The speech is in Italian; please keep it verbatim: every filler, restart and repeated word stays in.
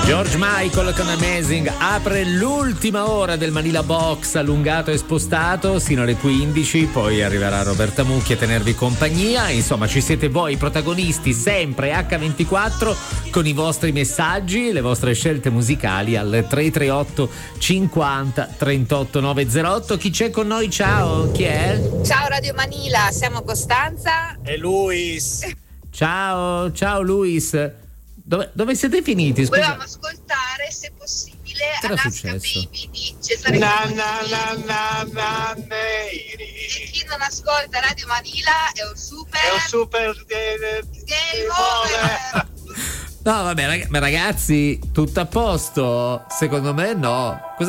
George Michael con Amazing apre l'ultima ora del Manila Box allungato e spostato sino alle quindici, poi arriverà Roberta Mucchi a tenervi compagnia. Insomma, ci siete voi protagonisti sempre acca ventiquattro con i vostri messaggi, le vostre scelte musicali al tre tre otto cinquanta trentotto novecentotto. Chi c'è con noi? Ciao, chi è? Ciao Radio Manila, siamo Costanza e Luis. Ciao, ciao Luis. Dove, dove siete finiti? Scusa. Volevamo ascoltare, se possibile, Era Alaska successo? Baby di Cesare Na, Conti. na, na, na, na, E chi non ascolta Radio Manila è un super è un super eh, game over. No, vabbè, rag- ma ragazzi, tutto a posto? Secondo me no. Cosa